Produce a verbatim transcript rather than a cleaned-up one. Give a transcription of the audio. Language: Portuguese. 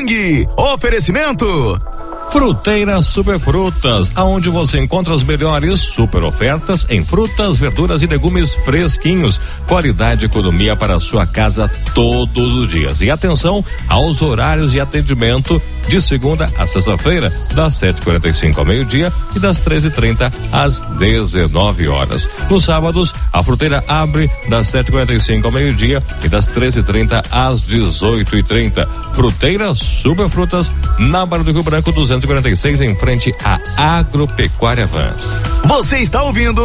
Sapiranga. Oferecimento Fruteira Superfrutas, aonde você encontra as melhores super ofertas em frutas, verduras e legumes fresquinhos. Qualidade e economia para a sua casa todos os dias. E atenção aos horários de atendimento de segunda a sexta-feira, das sete e quarenta e cinco ao meio-dia e das treze e trinta às dezenove horas. Nos sábados, a fruteira abre das sete e quarenta e cinco ao meio-dia e das treze e trinta às dezoito e trinta. Fruteira Superfrutas, na Barra do Rio Branco duzentos e quarenta e seis, em frente à Agropecuária Vans. Você está ouvindo